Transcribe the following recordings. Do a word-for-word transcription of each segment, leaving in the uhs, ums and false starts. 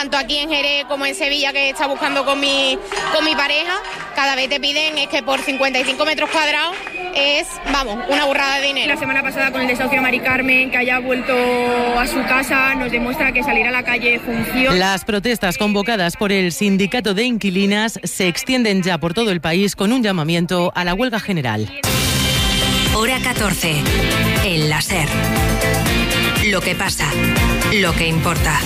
tanto aquí en Jerez como en Sevilla, que está buscando con mi, con mi pareja, cada vez te piden es que por cincuenta y cinco metros cuadrados es, vamos, una burrada de dinero. La semana pasada con el desahucio de Mari Carmen, que haya vuelto a su casa, nos demuestra que salir a la calle funciona. Las protestas convocadas por el sindicato de inquilinas se extienden ya por todo el país con un llamamiento a la huelga general. Hora catorce, el la SER. Lo que pasa, lo que importa.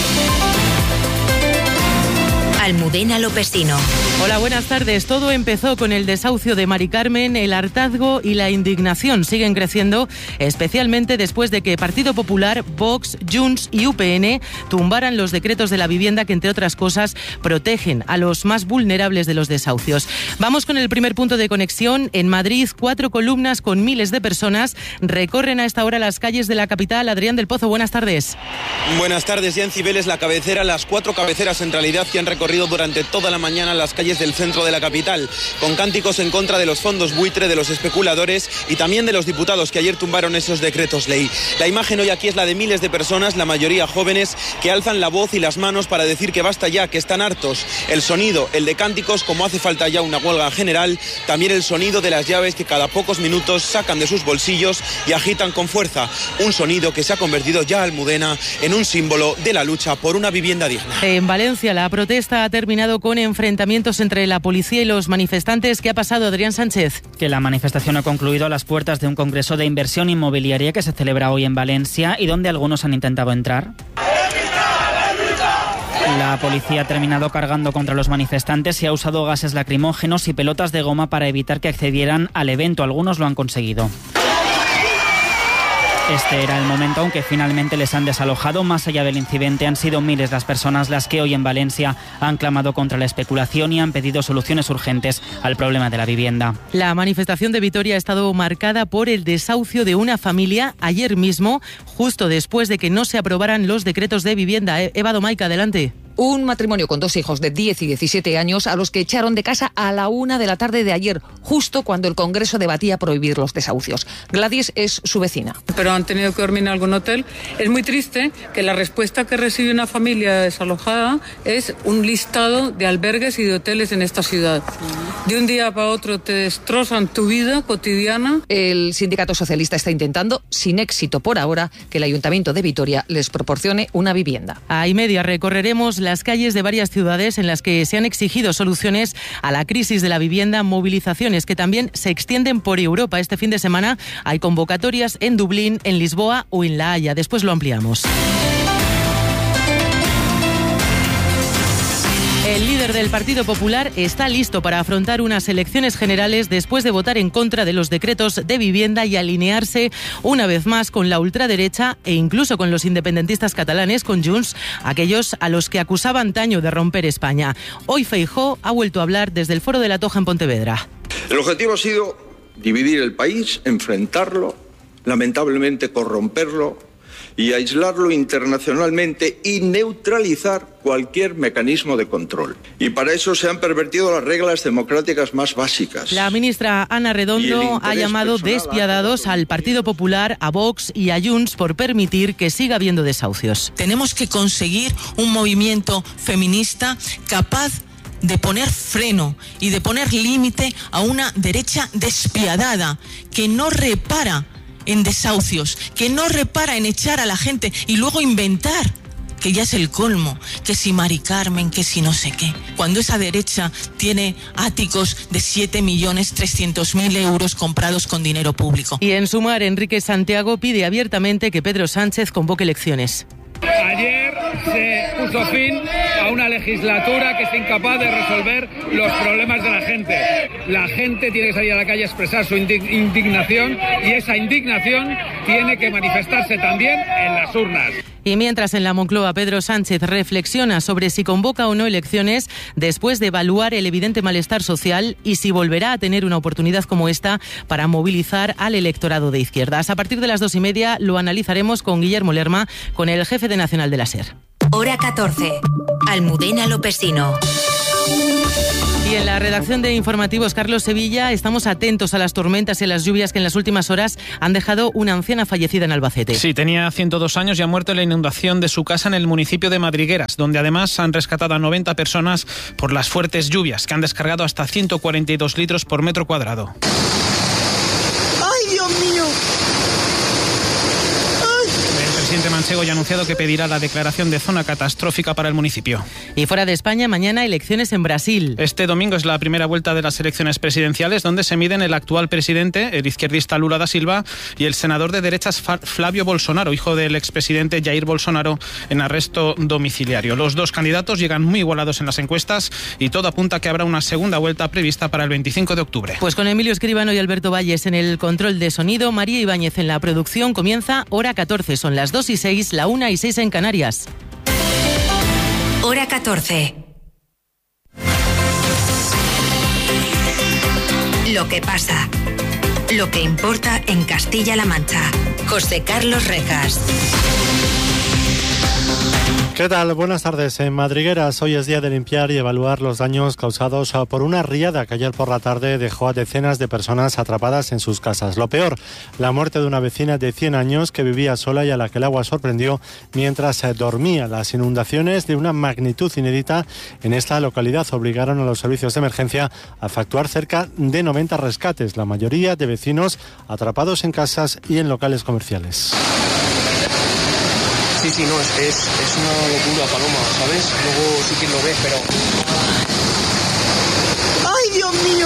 Almudena Lopesino. Hola, buenas tardes. Todo empezó con el desahucio de Mari Carmen. El hartazgo y la indignación siguen creciendo, especialmente después de que Partido Popular, Vox, Junts y U P N tumbaran los decretos de la vivienda que, entre otras cosas, protegen a los más vulnerables de los desahucios. Vamos con el primer punto de conexión. En Madrid, cuatro columnas con miles de personas recorren a esta hora las calles de la capital. Adrián del Pozo, buenas tardes. Buenas tardes. Ya en Cibeles, la cabecera, las cuatro cabeceras en realidad que han recorrido durante toda la mañana las calles del centro de la capital, con cánticos en contra de los fondos buitre, de los especuladores y también de los diputados que ayer tumbaron esos decretos ley. La imagen hoy aquí es la de miles de personas, la mayoría jóvenes, que alzan la voz y las manos para decir que basta ya, que están hartos. El sonido, el de cánticos, como hace falta ya una huelga general, también el sonido de las llaves que cada pocos minutos sacan de sus bolsillos y agitan con fuerza. Un sonido que se ha convertido ya, Almudena, en un símbolo de la lucha por una vivienda digna. En Valencia, la protesta ha terminado con enfrentamientos entre la policía y los manifestantes. ¿Qué ha pasado, Adrián Sánchez? Que la manifestación ha concluido a las puertas de un congreso de inversión inmobiliaria que se celebra hoy en Valencia y donde algunos han intentado entrar. La policía ha terminado cargando contra los manifestantes y ha usado gases lacrimógenos y pelotas de goma para evitar que accedieran al evento. Algunos lo han conseguido. Este era el momento, aunque finalmente les han desalojado. Más allá del incidente, han sido miles las personas las que hoy en Valencia han clamado contra la especulación y han pedido soluciones urgentes al problema de la vivienda. La manifestación de Vitoria ha estado marcada por el desahucio de una familia ayer mismo, justo después de que no se aprobaran los decretos de vivienda. Eva Domaica, adelante. Un matrimonio con dos hijos de diez y diecisiete años a los que echaron de casa a la una de la tarde de ayer, justo cuando el Congreso debatía prohibir los desahucios. Gladys es su vecina. Pero han tenido que dormir en algún hotel. Es muy triste que la respuesta que recibe una familia desalojada es un listado de albergues y de hoteles en esta ciudad. De un día para otro te destrozan tu vida cotidiana. El sindicato socialista está intentando, sin éxito por ahora, que el Ayuntamiento de Vitoria les proporcione una vivienda. A y media recorreremos las calles de varias ciudades en las que se han exigido soluciones a la crisis de la vivienda, movilizaciones que también se extienden por Europa. Este fin de semana hay convocatorias en Dublín, en Lisboa o en La Haya. Después lo ampliamos. El líder del Partido Popular está listo para afrontar unas elecciones generales después de votar en contra de los decretos de vivienda y alinearse una vez más con la ultraderecha e incluso con los independentistas catalanes, con Junts, aquellos a los que acusaba antaño de romper España. Hoy Feijóo ha vuelto a hablar desde el Foro de la Toja en Pontevedra. El objetivo ha sido dividir el país, enfrentarlo, lamentablemente corromperlo y aislarlo internacionalmente y neutralizar cualquier mecanismo de control. Y para eso se han pervertido las reglas democráticas más básicas. La ministra Ana Redondo ha llamado despiadados al Partido Popular, a Vox y a Junts por permitir que siga habiendo desahucios. Tenemos que conseguir un movimiento feminista capaz de poner freno y de poner límite a una derecha despiadada que no repara en desahucios, que no repara en echar a la gente y luego inventar, que ya es el colmo, que si Mari Carmen, que si no sé qué. Cuando esa derecha tiene áticos de siete millones trescientos mil euros comprados con dinero público. Y en Sumar, Enrique Santiago pide abiertamente que Pedro Sánchez convoque elecciones. Ayer se puso fin a una legislatura que es incapaz de resolver los problemas de la gente. La gente tiene que salir a la calle a expresar su indignación y esa indignación tiene que manifestarse también en las urnas. Y mientras en la Moncloa Pedro Sánchez reflexiona sobre si convoca o no elecciones después de evaluar el evidente malestar social y si volverá a tener una oportunidad como esta para movilizar al electorado de izquierdas. A partir de las dos y media lo analizaremos con Guillermo Lerma, con el jefe de Nacional de la SER. Hora catorce. Almudena Lopesino. Y en la redacción de informativos Carlos Sevilla estamos atentos a las tormentas y a las lluvias que en las últimas horas han dejado una anciana fallecida en Albacete. Sí, tenía ciento dos años y ha muerto en la inundación de su casa en el municipio de Madrigueras, donde además han rescatado a noventa personas por las fuertes lluvias, que han descargado hasta ciento cuarenta y dos litros por metro cuadrado. ¡Ay, Dios mío! El presidente manchego ya ha anunciado que pedirá la declaración de zona catastrófica para el municipio. Y fuera de España, mañana elecciones en Brasil. Este domingo es la primera vuelta de las elecciones presidenciales, donde se miden el actual presidente, el izquierdista Lula da Silva, y el senador de derechas Flavio Bolsonaro, hijo del expresidente Jair Bolsonaro, en arresto domiciliario. Los dos candidatos llegan muy igualados en las encuestas y todo apunta a que habrá una segunda vuelta prevista para el veinticinco de octubre. Pues con Emilio Escribano y Alberto Valles en el control de sonido, María Ibáñez en la producción, comienza Hora catorce. Son las dos y seis, la una y seis en Canarias. Hora catorce. Lo que pasa. Lo que importa en Castilla-La Mancha. José Carlos Rejas. ¿Qué tal? Buenas tardes. En Madrigueras hoy es día de limpiar y evaluar los daños causados por una riada que ayer por la tarde dejó a decenas de personas atrapadas en sus casas. Lo peor, la muerte de una vecina de cien años que vivía sola y a la que el agua sorprendió mientras dormía. Las inundaciones de una magnitud inédita en esta localidad obligaron a los servicios de emergencia a efectuar cerca de noventa rescates, la mayoría de vecinos atrapados en casas y en locales comerciales. Sí, sí, no, es, es, es una locura, Paloma, ¿sabes? Luego sí que lo ves, pero... ¡Ay, Dios mío!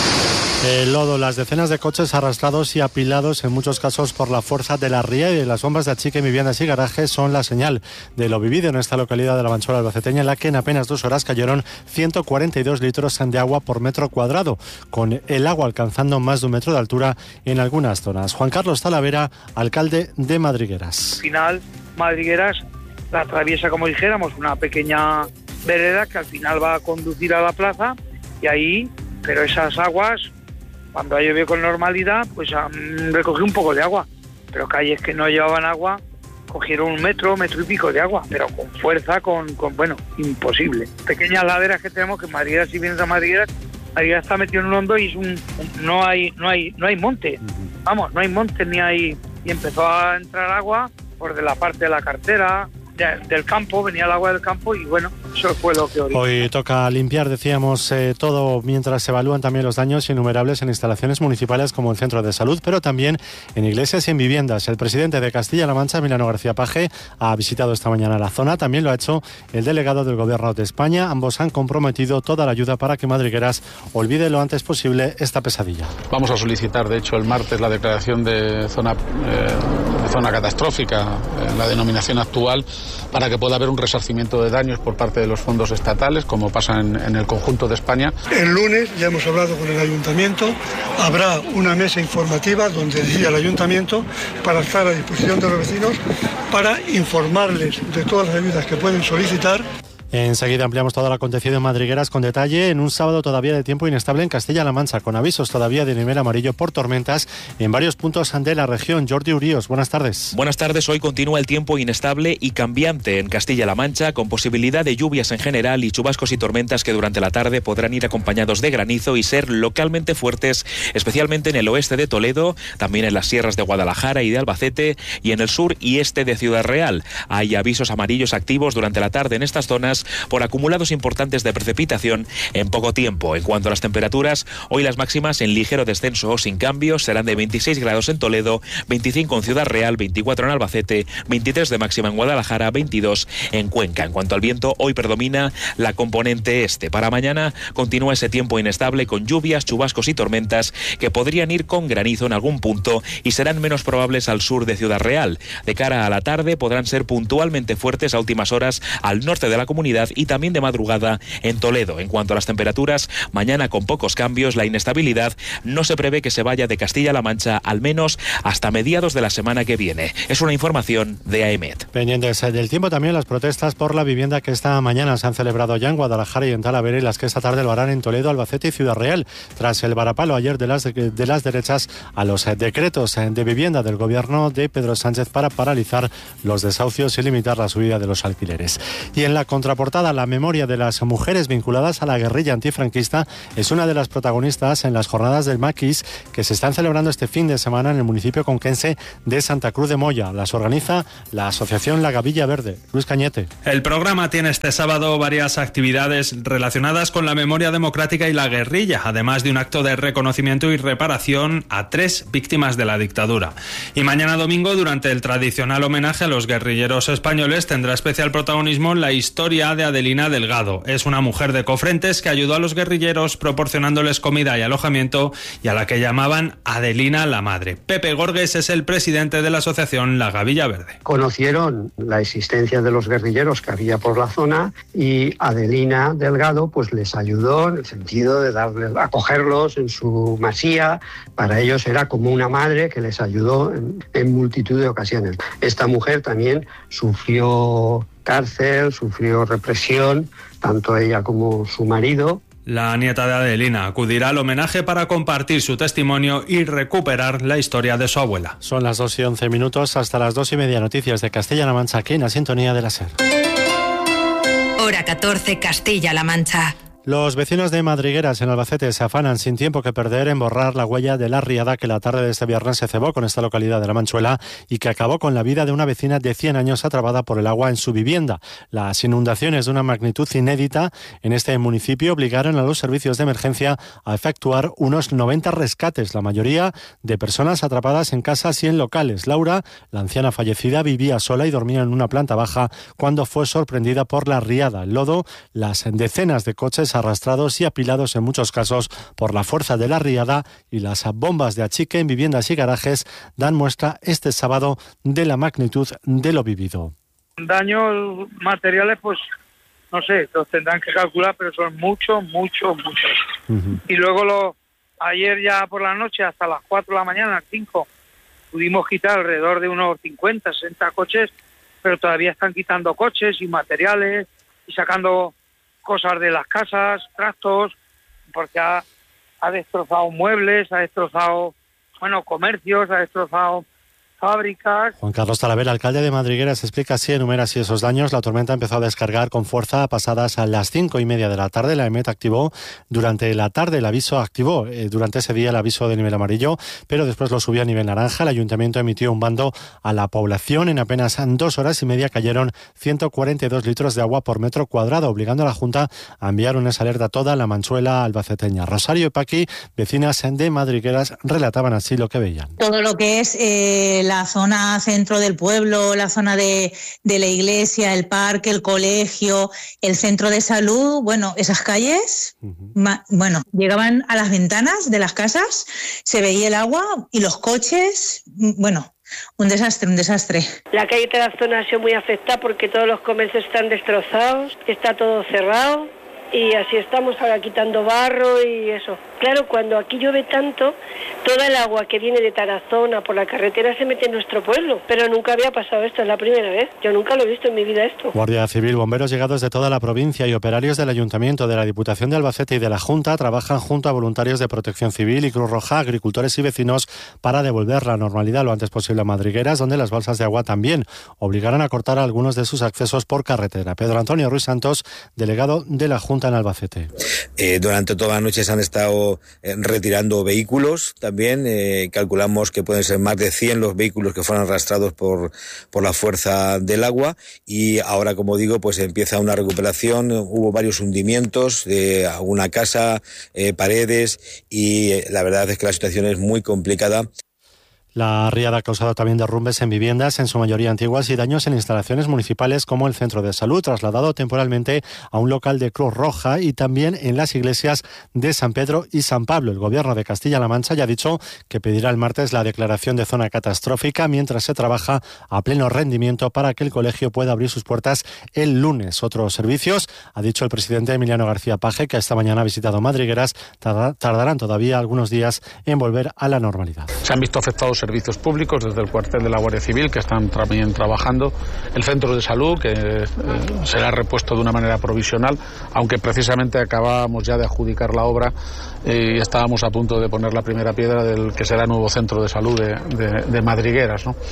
El lodo, las decenas de coches arrastrados y apilados en muchos casos por la fuerza de la ría y de las bombas de achique en viviendas y garajes son la señal de lo vivido en esta localidad de la Manchuela albaceteña, en la que en apenas dos horas cayeron ciento cuarenta y dos litros de agua por metro cuadrado, con el agua alcanzando más de un metro de altura en algunas zonas. Juan Carlos Talavera, alcalde de Madrigueras. Al final, Madrigueras la atraviesa, como dijéramos, una pequeña vereda que al final va a conducir a la plaza y ahí, pero esas aguas, cuando ha llovido con normalidad, pues han recogido un poco de agua, pero calles que no llevaban agua cogieron un metro, metro y pico de agua, pero con fuerza, con, con bueno, imposible. Pequeñas laderas que tenemos, que Madrigueras, si vienes a Madrigueras, Madrigueras está metido en un hondo y es un, un no hay no hay no hay monte, vamos, no hay monte ni hay, y empezó a entrar agua por de la parte de la cartera, de, del campo, venía el agua del campo y bueno, eso fue lo que originó. Hoy toca limpiar, decíamos, eh, todo mientras se evalúan también los daños innumerables en instalaciones municipales como el centro de salud, pero también en iglesias y en viviendas. El presidente de Castilla-La Mancha, Emiliano García Paje, ha visitado esta mañana la zona. También lo ha hecho el delegado del Gobierno de España. Ambos han comprometido toda la ayuda para que Madrigueras olvide lo antes posible esta pesadilla. Vamos a solicitar, de hecho, el martes la declaración de zona, eh, de zona catastrófica, en la denominación actual, para que pueda haber un resarcimiento de daños por parte de los fondos estatales, como pasa en, en el conjunto de España. El lunes ya hemos hablado con el ayuntamiento, habrá una mesa informativa donde decía el ayuntamiento para estar a disposición de los vecinos para informarles de todas las ayudas que pueden solicitar. Enseguida ampliamos todo lo acontecido en Madrigueras con detalle en un sábado todavía de tiempo inestable en Castilla-La Mancha, con avisos todavía de nivel amarillo por tormentas en varios puntos de la región. Jordi Uríos, buenas tardes. Buenas tardes. Hoy continúa el tiempo inestable y cambiante en Castilla-La Mancha, con posibilidad de lluvias en general y chubascos y tormentas que durante la tarde podrán ir acompañados de granizo y ser localmente fuertes, especialmente en el oeste de Toledo, también en las sierras de Guadalajara y de Albacete y en el sur y este de Ciudad Real. Hay avisos amarillos activos durante la tarde en estas zonas por acumulados importantes de precipitación en poco tiempo. En cuanto a las temperaturas, hoy las máximas en ligero descenso o sin cambios serán de veintiséis grados en Toledo, veinticinco en Ciudad Real, veinticuatro en Albacete, veintitrés de máxima en Guadalajara, veintidós en Cuenca. En cuanto al viento, hoy predomina la componente este. Para mañana continúa ese tiempo inestable con lluvias, chubascos y tormentas que podrían ir con granizo en algún punto y serán menos probables al sur de Ciudad Real. De cara a la tarde podrán ser puntualmente fuertes a últimas horas al norte de la comunidad y también de madrugada en Toledo. En cuanto a las temperaturas, mañana con pocos cambios, la inestabilidad no se prevé que se vaya de Castilla-La Mancha al menos hasta mediados de la semana que viene. Es una información de AEMET. Pendientes del tiempo también las protestas por la vivienda que esta mañana se han celebrado ya en Guadalajara y en Talavera, y las que esta tarde lo harán en Toledo, Albacete y Ciudad Real, tras el varapalo ayer de las, de, de las derechas a los decretos de vivienda del gobierno de Pedro Sánchez para paralizar los desahucios y limitar la subida de los alquileres. Y en la contraposición portada, la memoria de las mujeres vinculadas a la guerrilla antifranquista es una de las protagonistas en las jornadas del Maquis que se están celebrando este fin de semana en el municipio conquense de Santa Cruz de Moya. Las organiza la asociación La Gavilla Verde. Luis Cañete. El programa tiene este sábado varias actividades relacionadas con la memoria democrática y la guerrilla, además de un acto de reconocimiento y reparación a tres víctimas de la dictadura. Y mañana domingo, durante el tradicional homenaje a los guerrilleros españoles, tendrá especial protagonismo la historia de Adelina Delgado. Es una mujer de Cofrentes que ayudó a los guerrilleros proporcionándoles comida y alojamiento y a la que llamaban Adelina la Madre. Pepe Gorges es el presidente de la asociación La Gavilla Verde. Conocieron la existencia de los guerrilleros que había por la zona y Adelina Delgado pues les ayudó en el sentido de darles, acogerlos en su masía. Para ellos era como una madre que les ayudó en, en multitud de ocasiones. Esta mujer también sufrió cárcel, sufrió represión, tanto ella como su marido. La nieta de Adelina acudirá al homenaje para compartir su testimonio y recuperar la historia de su abuela. Son las dos y once minutos, hasta las dos y media. Noticias de Castilla-La Mancha, aquí en la sintonía de la SER. Hora catorce, Castilla-La Mancha. Los vecinos de Madrigueras, en Albacete, se afanan sin tiempo que perder en borrar la huella de la riada que la tarde de este viernes se cebó con esta localidad de La Manchuela y que acabó con la vida de una vecina de cien años atrapada por el agua en su vivienda. Las inundaciones de una magnitud inédita en este municipio obligaron a los servicios de emergencia a efectuar unos noventa rescates, la mayoría de personas atrapadas en casas y en locales. Laura, la anciana fallecida, vivía sola y dormía en una planta baja cuando fue sorprendida por la riada. El lodo, las decenas de coches arrastrados y apilados en muchos casos por la fuerza de la riada y las bombas de achique en viviendas y garajes dan muestra este sábado de la magnitud de lo vivido. Daños materiales, pues no sé, los tendrán que calcular, pero son muchos, muchos, muchos. Uh-huh. Y luego lo, ayer ya por la noche hasta las cuatro de la mañana, a las cinco, pudimos quitar alrededor de unos cincuenta, sesenta coches, pero todavía están quitando coches y materiales y sacando cosas de las casas, trastos, porque ha, ha destrozado muebles, ha destrozado, bueno, comercios, ha destrozado fábricas. Juan Carlos Talavera, alcalde de Madrigueras, explica así, enumera así esos daños. La tormenta empezó a descargar con fuerza pasadas a las cinco y media de la tarde. La EMET activó durante la tarde el aviso, activó eh, durante ese día el aviso de nivel amarillo, pero después lo subió a nivel naranja. El ayuntamiento emitió un bando a la población. En apenas dos horas y media cayeron ciento cuarenta y dos litros de agua por metro cuadrado, obligando a la Junta a enviar una alerta a toda la Manchuela albaceteña. Rosario y Paqui, vecinas de Madrigueras, relataban así lo que veían. Todo lo que es eh, la zona centro del pueblo, la zona de, de la iglesia, el parque, el colegio, el centro de salud, bueno, esas calles, uh-huh. ma, bueno, llegaban a las ventanas de las casas, se veía el agua y los coches, bueno, un desastre, un desastre. La calle de la zona ha sido muy afectada porque todos los comercios están destrozados, está todo cerrado. Y así estamos ahora quitando barro y eso. Claro, cuando aquí llueve tanto, toda el agua que viene de Tarazona por la carretera se mete en nuestro pueblo. Pero nunca había pasado esto, es la primera vez. Yo nunca lo he visto en mi vida esto. Guardia Civil, bomberos llegados de toda la provincia y operarios del Ayuntamiento, de la Diputación de Albacete y de la Junta trabajan junto a voluntarios de Protección Civil y Cruz Roja, agricultores y vecinos para devolver la normalidad lo antes posible a Madrigueras, donde las balsas de agua también obligarán a cortar algunos de sus accesos por carretera. Pedro Antonio Ruiz Santos, delegado de la Junta en Albacete. Eh, durante toda la noche se han estado eh, retirando vehículos también. Eh, calculamos que pueden ser más de cien los vehículos que fueron arrastrados por, por la fuerza del agua y ahora, como digo, pues empieza una recuperación. Hubo varios hundimientos de alguna casa, eh, paredes y eh, la verdad es que la situación es muy complicada. La riada ha causado también derrumbes en viviendas, en su mayoría antiguas, y daños en instalaciones municipales como el centro de salud, trasladado temporalmente a un local de Cruz Roja, y también en las iglesias de San Pedro y San Pablo. El Gobierno de Castilla-La Mancha ya ha dicho que pedirá el martes la declaración de zona catastrófica mientras se trabaja a pleno rendimiento para que el colegio pueda abrir sus puertas el lunes. Otros servicios, ha dicho el presidente Emiliano García Paje, que esta mañana ha visitado Madrigueras, tardarán todavía algunos días en volver a la normalidad. Se han visto afectados servicios públicos, desde el cuartel de la Guardia Civil, que están también trabajando, el centro de salud, que eh, será repuesto de una manera provisional, aunque precisamente acabábamos ya de adjudicar la obra eh, y estábamos a punto de poner la primera piedra del que será el nuevo centro de salud de, de, de Madrigueras, ¿no?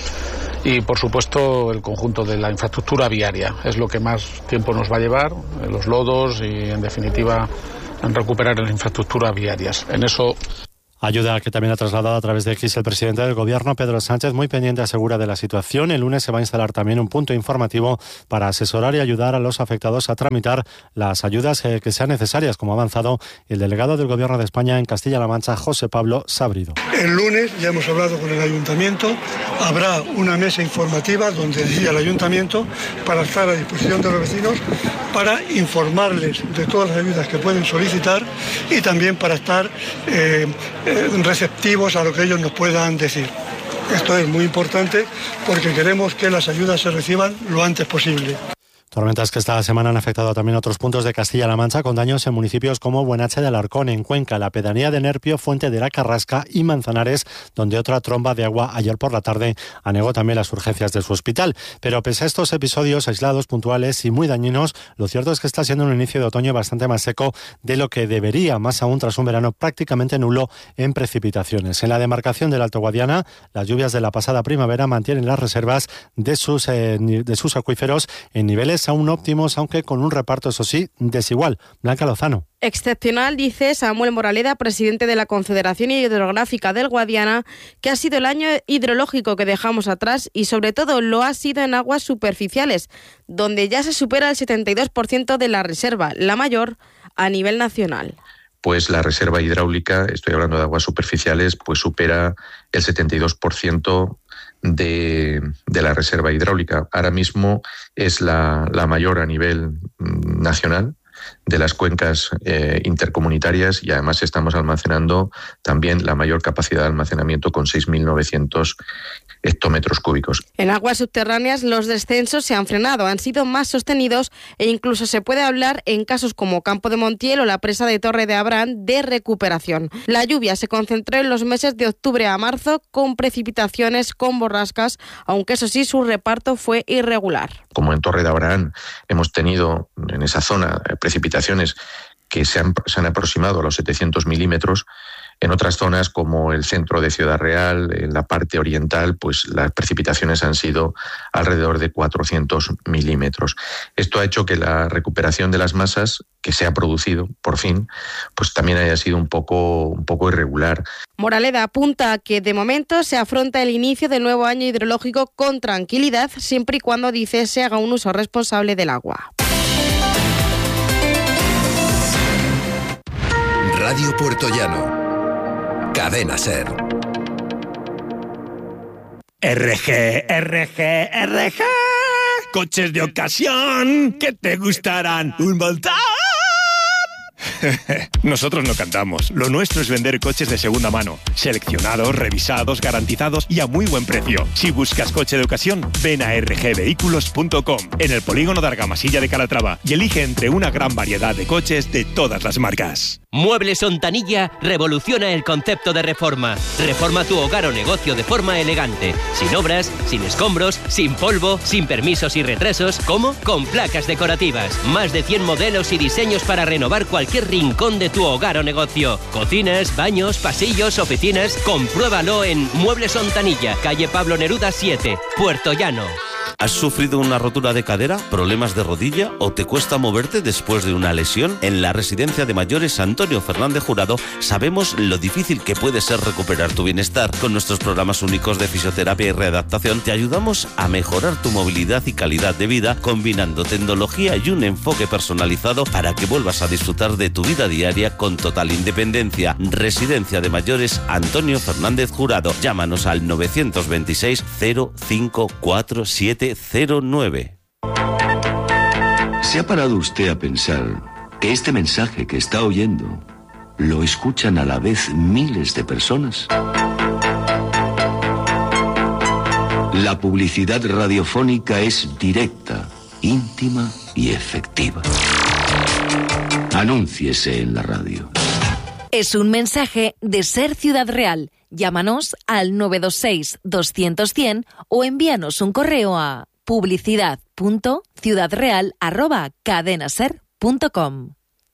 Y por supuesto el conjunto de la infraestructura viaria es lo que más tiempo nos va a llevar, los lodos y en definitiva en recuperar las infraestructuras viarias. En eso Ayuda que también ha trasladado a través de X el presidente del Gobierno, Pedro Sánchez, muy pendiente, asegura, de la situación. El lunes se va a instalar también un punto informativo para asesorar y ayudar a los afectados a tramitar las ayudas eh, que sean necesarias, como ha avanzado el delegado del Gobierno de España en Castilla-La Mancha, José Pablo Sabrido. El lunes, ya hemos hablado con el Ayuntamiento, habrá una mesa informativa donde decía el Ayuntamiento para estar a disposición de los vecinos, para informarles de todas las ayudas que pueden solicitar y también para estar eh, receptivos a lo que ellos nos puedan decir. Esto es muy importante porque queremos que las ayudas se reciban lo antes posible. Tormentas que esta semana han afectado también a otros puntos de Castilla-La Mancha, con daños en municipios como Buenache de Alarcón, en Cuenca, la pedanía de Nerpio, Fuente de la Carrasca y Manzanares, donde otra tromba de agua ayer por la tarde anegó también las urgencias de su hospital. Pero pese a estos episodios aislados, puntuales y muy dañinos, lo cierto es que está siendo un inicio de otoño bastante más seco de lo que debería, más aún tras un verano prácticamente nulo en precipitaciones. En la demarcación del Alto Guadiana, las lluvias de la pasada primavera mantienen las reservas de sus, eh, de sus acuíferos en niveles aún óptimos, aunque con un reparto, eso sí, desigual. Blanca Lozano. Excepcional, dice Samuel Moraleda, presidente de la Confederación Hidrográfica del Guadiana, que ha sido el año hidrológico que dejamos atrás y sobre todo lo ha sido en aguas superficiales, donde ya se supera el setenta y dos por ciento de la reserva, la mayor a nivel nacional. Pues la reserva hidráulica, estoy hablando de aguas superficiales, pues supera el setenta y dos por ciento de, de la reserva hidráulica. Ahora mismo es la, la mayor a nivel nacional de las cuencas eh, intercomunitarias, y además estamos almacenando también la mayor capacidad de almacenamiento con seis mil novecientos hectómetros cúbicos. En aguas subterráneas los descensos se han frenado, han sido más sostenidos e incluso se puede hablar, en casos como Campo de Montiel o la presa de Torre de Abrán, de recuperación. La lluvia se concentró en los meses de octubre a marzo, con precipitaciones, con borrascas, aunque eso sí, su reparto fue irregular. Como en Torre de Abrán hemos tenido en esa zona precipitaciones que se han, se han aproximado a los setecientos milímetros. En otras zonas, como el centro de Ciudad Real, en la parte oriental, pues las precipitaciones han sido alrededor de cuatrocientos milímetros. Esto ha hecho que la recuperación de las masas que se ha producido, por fin, pues también haya sido un poco, un poco irregular. Moraleda apunta a que de momento se afronta el inicio del nuevo año hidrológico con tranquilidad, siempre y cuando, dice, se haga un uso responsable del agua. Radio Puertollano. Cadena SER. R G, R G, R G. Coches de ocasión que te gustarán un montón. Nosotros no cantamos. Lo nuestro es vender coches de segunda mano, seleccionados, revisados, garantizados y a muy buen precio. Si buscas coche de ocasión, ven a r g vehículos punto com, en el polígono de Argamasilla de Calatrava, y elige entre una gran variedad de coches de todas las marcas. Muebles Ontanilla revoluciona el concepto de reforma. Reforma tu hogar o negocio de forma elegante, sin obras, sin escombros, sin polvo, sin permisos y retrasos. ¿Cómo? Con placas decorativas. Más de cien modelos y diseños para renovar cualquier rincón de tu hogar o negocio. Cocinas, baños, pasillos, oficinas. Compruébalo en Muebles Ontanilla, calle Pablo Neruda siete, Puerto Llano. ¿Has sufrido una rotura de cadera, problemas de rodilla o te cuesta moverte después de una lesión? En la Residencia de Mayores Antonio Fernández Jurado sabemos lo difícil que puede ser recuperar tu bienestar. Con nuestros programas únicos de fisioterapia y readaptación te ayudamos a mejorar tu movilidad y calidad de vida, combinando tecnología y un enfoque personalizado para que vuelvas a disfrutar de tu vida diaria con total independencia. Residencia de Mayores Antonio Fernández Jurado. Llámanos al novecientos veintiséis cero cinco cuatro siete cero nueve. ¿Se ha parado usted a pensar que este mensaje que está oyendo lo escuchan a la vez miles de personas? La publicidad radiofónica es directa, íntima y efectiva. Anúnciese en la radio. Es un mensaje de SER Ciudad Real, Llámanos al nueve dos seis doscientos cien o envíanos un correo a publicidad punto ciudadreal arroba cadenaser punto com.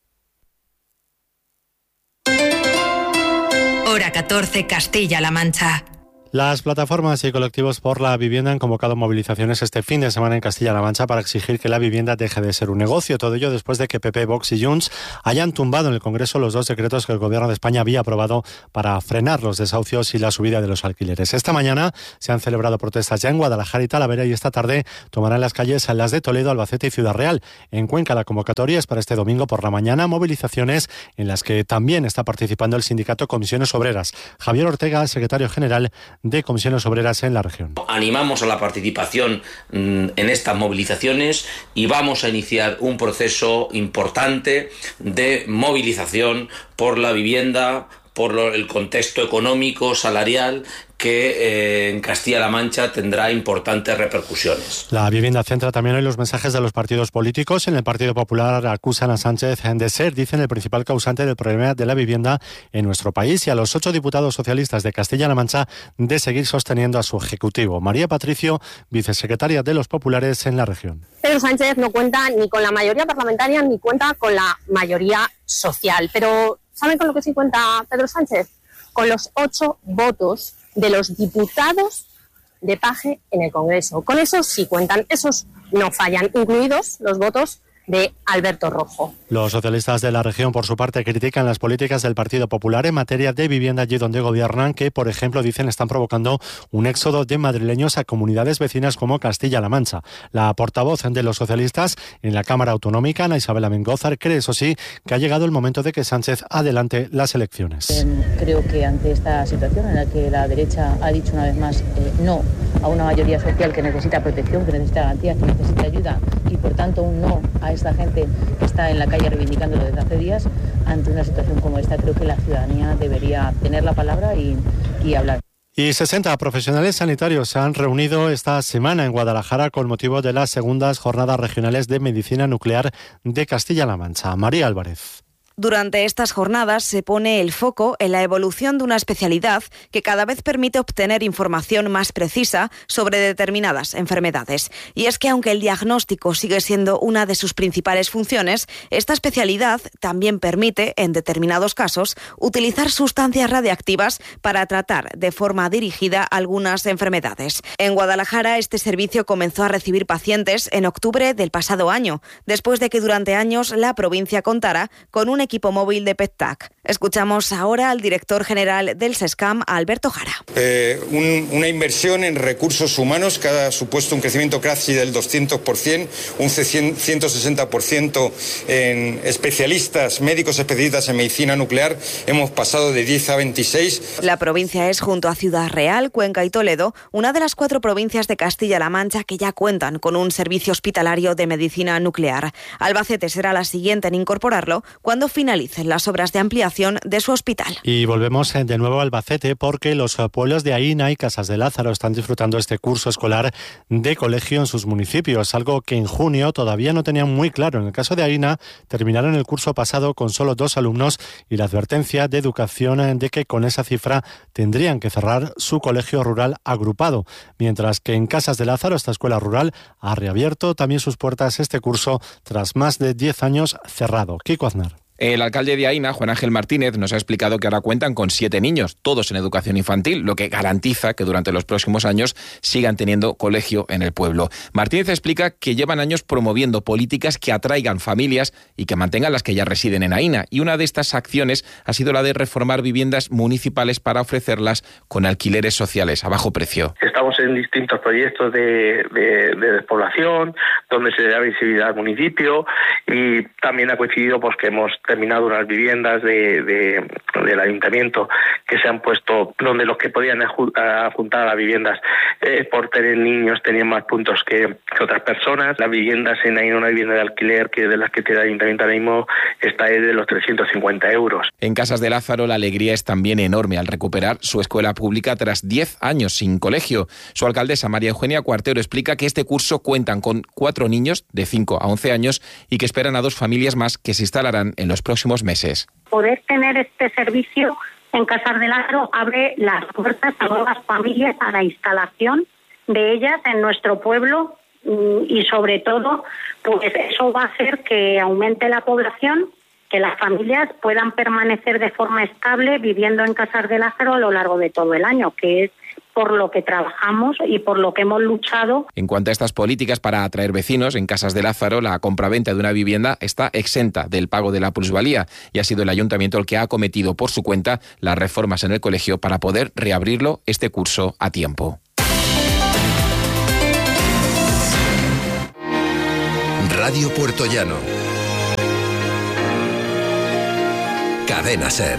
Hora catorce, Castilla-La Mancha. Las plataformas y colectivos por la vivienda han convocado movilizaciones este fin de semana en Castilla-La Mancha para exigir que la vivienda deje de ser un negocio. Todo ello después de que P P, Vox y Junts hayan tumbado en el Congreso los dos decretos que el Gobierno de España había aprobado para frenar los desahucios y la subida de los alquileres. Esta mañana se han celebrado protestas ya en Guadalajara y Talavera y esta tarde tomarán las calles las de Toledo, Albacete y Ciudad Real. En Cuenca la convocatoria es para este domingo por la mañana, movilizaciones en las que también está participando el sindicato Comisiones Obreras. Javier Ortega, secretario general de Comisiones Obreras en la región. Animamos a la participación en estas movilizaciones y vamos a iniciar un proceso importante de movilización por la vivienda, por lo, el contexto económico, salarial, que eh, en Castilla-La Mancha tendrá importantes repercusiones. La vivienda centra también hoy los mensajes de los partidos políticos. En el Partido Popular acusan a Sánchez de ser, dicen, el principal causante del problema de la vivienda en nuestro país y a los ocho diputados socialistas de Castilla-La Mancha de seguir sosteniendo a su ejecutivo. María Patricio, vicesecretaria de los populares en la región. Pedro Sánchez no cuenta ni con la mayoría parlamentaria ni cuenta con la mayoría social. Pero ¿saben con lo que sí cuenta Pedro Sánchez? Con los ocho votos de los diputados de Paje en el Congreso. Con esos sí cuentan, esos no fallan, incluidos los votos de Alberto Rojo. Los socialistas de la región, por su parte, critican las políticas del Partido Popular en materia de vivienda allí donde gobiernan, que, por ejemplo, dicen están provocando un éxodo de madrileños a comunidades vecinas como Castilla-La Mancha. La portavoz de los socialistas en la Cámara Autonómica, Ana Isabel Mengózar, cree, eso sí, que ha llegado el momento de que Sánchez adelante las elecciones. Eh, creo que ante esta situación en la que la derecha ha dicho una vez más eh, no a una mayoría social que necesita protección, que necesita garantías, que necesita ayuda y, por tanto, un no a esta gente que está en la calle reivindicándolo desde hace días, ante una situación como esta creo que la ciudadanía debería tener la palabra y, y hablar. Y sesenta profesionales sanitarios se han reunido esta semana en Guadalajara con motivo de las segundas jornadas regionales de medicina nuclear de Castilla-La Mancha. María Álvarez. Durante estas jornadas se pone el foco en la evolución de una especialidad que cada vez permite obtener información más precisa sobre determinadas enfermedades. Y es que aunque el diagnóstico sigue siendo una de sus principales funciones, esta especialidad también permite, en determinados casos, utilizar sustancias radiactivas para tratar de forma dirigida algunas enfermedades. En Guadalajara, este servicio comenzó a recibir pacientes en octubre del pasado año, después de que durante años la provincia contara con un equipo móvil de P E T T A C. Escuchamos ahora al director general del SESCAM, Alberto Jara. Eh, un, una inversión en recursos humanos que ha supuesto un crecimiento casi del doscientos por ciento, un ciento sesenta por ciento en especialistas, médicos especialistas en medicina nuclear. Hemos pasado de diez a veintiséis. La provincia es, junto a Ciudad Real, Cuenca y Toledo, una de las cuatro provincias de Castilla-La Mancha que ya cuentan con un servicio hospitalario de medicina nuclear. Albacete será la siguiente en incorporarlo cuando finalicen las obras de ampliación de su hospital. Y volvemos de nuevo a Albacete porque los pueblos de Aína y Casas de Lázaro están disfrutando este curso escolar de colegio en sus municipios, algo que en junio todavía no tenían muy claro. En el caso de Aína, terminaron el curso pasado con solo dos alumnos y la advertencia de educación de que con esa cifra tendrían que cerrar su colegio rural agrupado, mientras que en Casas de Lázaro, esta escuela rural, ha reabierto también sus puertas este curso tras más de diez años cerrado. Kiko Aznar. El alcalde de Aína, Juan Ángel Martínez, nos ha explicado que ahora cuentan con siete niños, todos en educación infantil, lo que garantiza que durante los próximos años sigan teniendo colegio en el pueblo. Martínez explica que llevan años promoviendo políticas que atraigan familias y que mantengan las que ya residen en Aína. Y una de estas acciones ha sido la de reformar viviendas municipales para ofrecerlas con alquileres sociales a bajo precio. Estamos en distintos proyectos de, de, de despoblación, donde se da visibilidad al municipio, y también ha coincidido pues que hemos terminado unas viviendas de, de, del ayuntamiento que se han puesto donde los que podían apuntar a las viviendas eh, por tener niños tenían más puntos que, que otras personas. Las viviendas en Aína, una vivienda de alquiler que de las que tiene el ayuntamiento ahora mismo está es de los trescientos cincuenta euros. En Casas de Lázaro la alegría es también enorme al recuperar su escuela pública tras diez años sin colegio. Su alcaldesa María Eugenia Cuartero explica que este curso cuentan con cuatro niños de cinco a once años y que esperan a dos familias más que se instalarán en los próximos meses. Poder tener este servicio en Casas de Lázaro abre las puertas a nuevas familias, a la instalación de ellas en nuestro pueblo y sobre todo, pues eso va a hacer que aumente la población, que las familias puedan permanecer de forma estable viviendo en Casas de Lázaro a lo largo de todo el año, que es por lo que trabajamos y por lo que hemos luchado. En cuanto a estas políticas para atraer vecinos, en Casas de Lázaro la compraventa de una vivienda está exenta del pago de la plusvalía y ha sido el ayuntamiento el que ha acometido por su cuenta las reformas en el colegio para poder reabrirlo este curso a tiempo. Radio Puertollano. Cadena SER.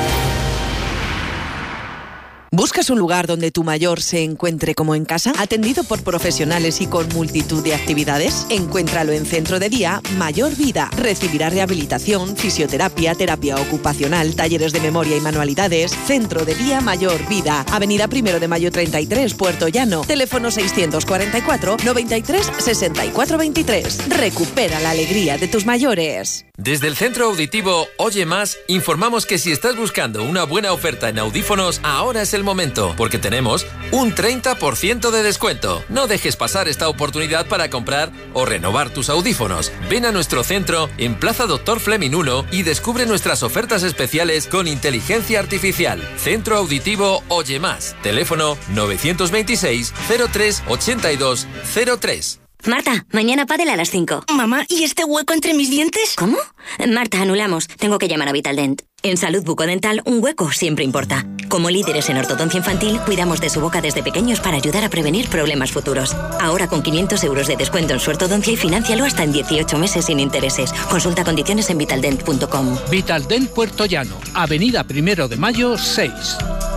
¿Buscas un lugar donde tu mayor se encuentre como en casa? ¿Atendido por profesionales y con multitud de actividades? Encuéntralo en Centro de Día Mayor Vida. Recibirá rehabilitación, fisioterapia, terapia ocupacional, talleres de memoria y manualidades. Centro de Día Mayor Vida. Avenida Primero de Mayo treinta y tres, Puerto Llano. Teléfono seiscientos cuarenta y cuatro, noventa y tres, sesenta y cuatro veintitrés. Recupera la alegría de tus mayores. Desde el Centro Auditivo Oye Más, informamos que si estás buscando una buena oferta en audífonos, ahora es el momento, porque tenemos un treinta por ciento de descuento. No dejes pasar esta oportunidad para comprar o renovar tus audífonos. Ven a nuestro centro en Plaza Doctor Fleming uno y descubre nuestras ofertas especiales con inteligencia artificial. Centro Auditivo Oye Más. Teléfono novecientos veintiséis, cero tres, ochenta y dos, cero tres. Marta, mañana pádel a las cinco. Mamá, ¿y este hueco entre mis dientes? ¿Cómo? Marta, anulamos. Tengo que llamar a Vitaldent. En salud bucodental, un hueco siempre importa. Como líderes en ortodoncia infantil, cuidamos de su boca desde pequeños para ayudar a prevenir problemas futuros. Ahora con quinientos euros de descuento en su ortodoncia y financialo hasta en dieciocho meses sin intereses. Consulta condiciones en vitaldent punto com. Vitaldent Puerto Llano, Avenida Primero de Mayo seis.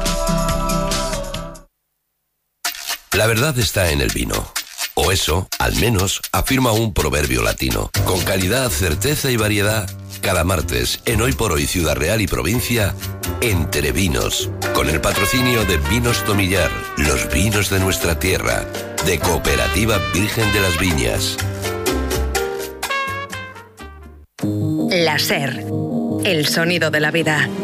La verdad está en el vino. O eso, al menos, afirma un proverbio latino. Con calidad, certeza y variedad, cada martes, en Hoy por Hoy Ciudad Real y Provincia, Entre Vinos, con el patrocinio de Vinos Tomillar, los vinos de nuestra tierra, de Cooperativa Virgen de las Viñas. La SER, el sonido de la vida.